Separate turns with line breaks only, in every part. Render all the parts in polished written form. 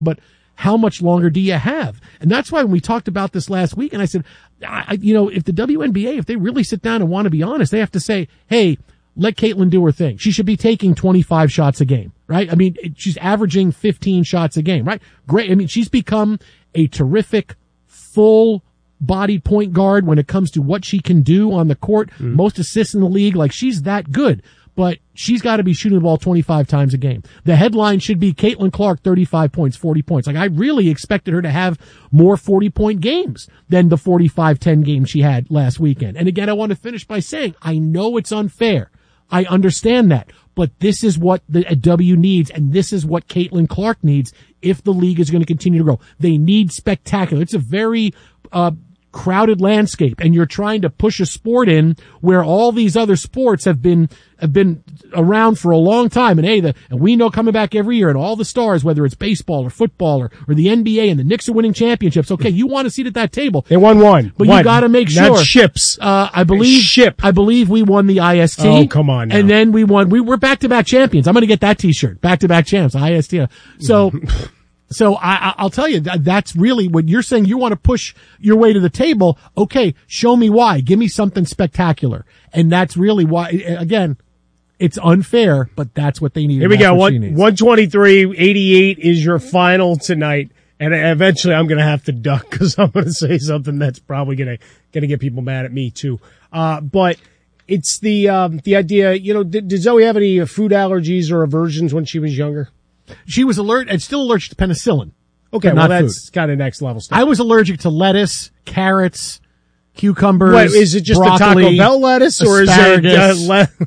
but how much longer do you have? And that's why when we talked about this last week, and I said, if the WNBA, if they really sit down and want to be honest, they have to say, hey, let Caitlin do her thing. She should be taking 25 shots a game, right? I mean, she's averaging 15 shots a game, right? Great. I mean, she's become a terrific full body point guard when it comes to what she can do on the court. Mm-hmm. Most assists in the league. Like, she's that good, but she's got to be shooting the ball 25 times a game. The headline should be Caitlin Clark, 35 points, 40 points. Like, I really expected her to have more 40-point games than the 45-10 game she had last weekend. And again, I want to finish by saying, I know it's unfair. I understand that, but this is what the W needs, and this is what Caitlin Clark needs if the league is going to continue to grow. They need spectacular. It's a very crowded landscape, and you're trying to push a sport in where all these other sports have been around for a long time. And and we know coming back every year, and all the stars, whether it's baseball or football or the NBA, and the Knicks are winning championships. Okay, you want a seat at that table.
They won one,
but you got to make sure.
Not ships.
I believe we won the IST.
Oh, come on now.
And then we won. We're back-to-back champions. I'm going to get that T-shirt. Back-to-back champs. IST. So I'll tell you, that's really what you're saying. You want to push your way to the table. Okay, show me why. Give me something spectacular. And that's really why, again, it's unfair, but that's what they need.
Here we go. 123-88 is your final tonight. And eventually I'm going to have to duck because I'm going to say something that's probably going to get people mad at me too. But it's the idea, did Zoe have any food allergies or aversions when she was younger?
She was still allergic to penicillin.
Okay, well, that's kind of next level stuff.
I was allergic to lettuce, carrots, cucumbers.
What, is it just
broccoli,
the Taco Bell lettuce, or
asparagus.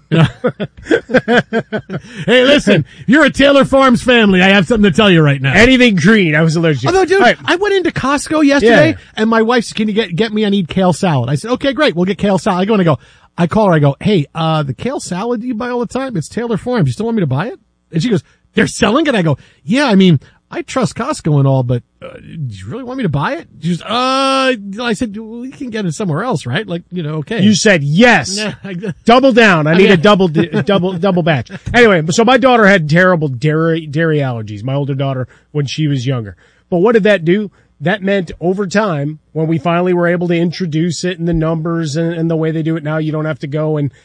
Hey, listen, you're a Taylor Farms family. I have something to tell you right now.
Anything green, I was allergic to.
Although, dude, right. I went into Costco yesterday, and my wife said, can you get me? I need kale salad. I said, okay, great, we'll get kale salad. I call her, I go, hey, the kale salad you buy all the time, it's Taylor Farms. You still want me to buy it? And she goes, they're selling it? I go, yeah, I mean, I trust Costco and all, but do you really want me to buy it? She goes, I said, well, we can get it somewhere else, right? Like, okay.
You said yes. Double down. I need a double batch. Anyway, so my daughter had terrible dairy allergies, my older daughter, when she was younger. But what did that do? That meant over time, when we finally were able to introduce it and the numbers and the way they do it now, you don't have to go and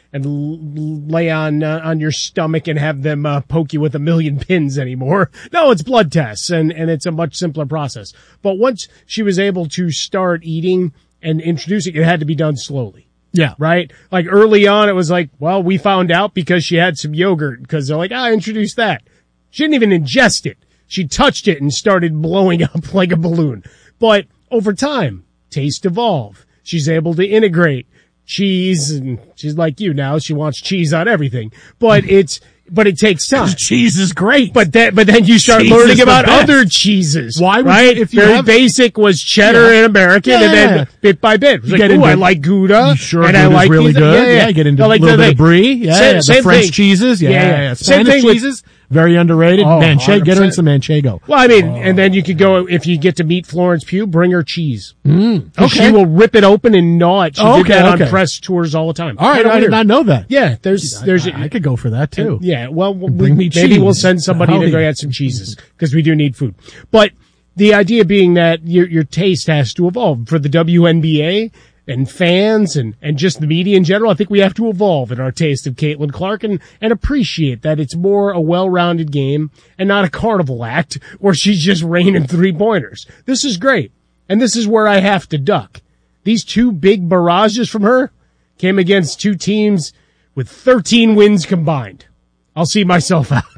lay on your stomach and have them poke you with 1,000,000 pins anymore. No, it's blood tests and it's a much simpler process. But once she was able to start eating and introducing, it had to be done slowly.
Yeah.
Right? Like early on, it was like, well, we found out because she had some yogurt because they're like, introduce that. She didn't even ingest it. She touched it and started blowing up like a balloon. But over time, tastes evolve. She's able to integrate cheese, and she's like you now. She wants cheese on everything. But it takes time.
Cheese is great.
But then you start learning about other cheeses.
Why would
right?
If
very basic was cheddar and American, and then bit by bit. It was like, I like Gouda.
Sure,
and
Gouda's
I like
really
these,
good. Yeah, get into a little bit of Brie. Yeah, the French cheeses. Yeah. Spanish cheeses. Very underrated. Manchego. Get her in some Manchego.
Well, I mean, and then you could go, if you get to meet Florence Pugh, bring her cheese.
Okay.
She will rip it open and gnaw it. She did that on press tours all the time.
All right, I did not know that.
Yeah, there's.
I could go for that too.
Well, maybe we'll send somebody to go get some cheeses because we do need food. But the idea being that your taste has to evolve for the WNBA. And fans and just the media in general, I think we have to evolve in our taste of Caitlin Clark and appreciate that it's more a well-rounded game and not a carnival act where she's just raining three-pointers. This is great. And this is where I have to duck. These two big barrages from her came against two teams with 13 wins combined. I'll see myself out.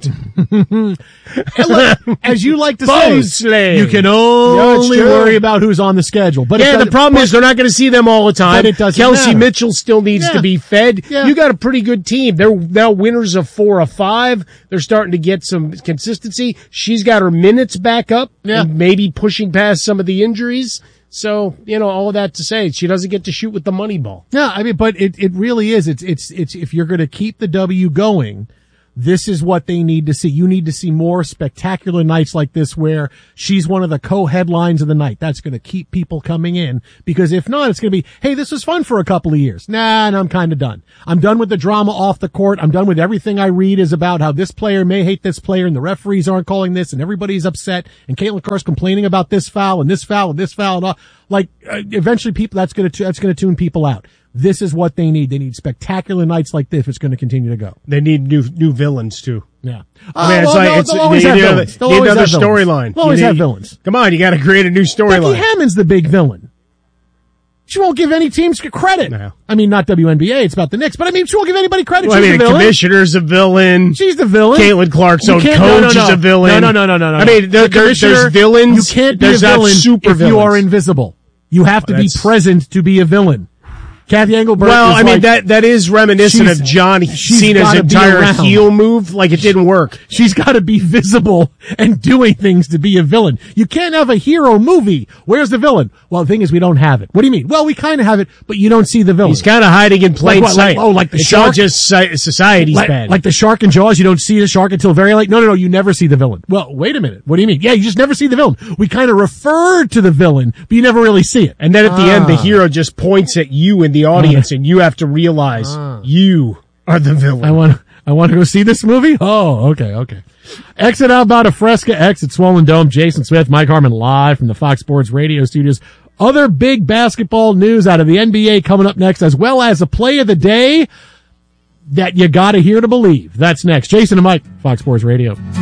As you like to
say,
you can only worry about who's on the schedule. But
the problem is they're not going to see them all the time.
But it doesn't
Kelsey
matter.
Mitchell still needs to be fed. Yeah. You got a pretty good team. They're now winners of 4 of 5. They're starting to get some consistency. She's got her minutes back up and maybe pushing past some of the injuries. So, all of that to say, she doesn't get to shoot with the money ball.
Yeah, I mean, but it really is. It's if you're going to keep the W going, This is what they need to see. You need to see more spectacular nights like this where she's one of the co-headlines of the night. That's going to keep people coming in, because if not, it's going to be, hey, this was fun for a couple of years. Nah, and I'm kind of done. I'm done with the drama off the court. I'm done with everything I read is about how this player may hate this player and the referees aren't calling this and everybody's upset and Caitlin Clark's complaining about this foul and this foul and this foul and all. Like, eventually people, that's going to tune people out. This is what they need. They need spectacular nights like this if it's going to continue to go.
They need new villains too.
Yeah.
They'll always have villains. They'll need another storyline.
They'll always have villains.
Come on, you got to create a new storyline.
Becky Hammond's the big villain. She won't give any teams credit.
No.
I mean, not WNBA, it's about the Knicks, but I mean, she won't give anybody credit.
Well,
She's the villain.
The commissioner's a villain.
She's the villain.
Caitlin Clark's own coach is a villain.
No.
I mean, there's villains.
You can't be a villain if you are invisible. You have to be present to be a villain. Kathy Engelberg.
Well, I mean, that is reminiscent of John Cena's entire heel move. Like, it didn't work.
She's got to be visible and doing things to be a villain. You can't have a hero movie. Where's the villain? Well, the thing is, we don't have it. What do you mean? Well, we kind of have it, but you don't see the villain.
He's kind of hiding in plain sight.
Like the shark.
It's all just society's bad.
Like the shark in Jaws, you don't see the shark until very late. No, you never see the villain. Well, wait a minute. What do you mean? Yeah, you just never see the villain. We kind of refer to the villain, but you never really see it.
And then at the end, the hero just points at you in the audience, and you have to realize you are the villain.
I want to go see this movie? Oh, okay. Exit out about a Fresca, exit Swollen Dome. Jason Smith, Mike Harmon live from the Fox Sports Radio studios. Other big basketball news out of the NBA coming up next, as well as a play of the day that you got to hear to believe. That's next. Jason and Mike, Fox Sports Radio.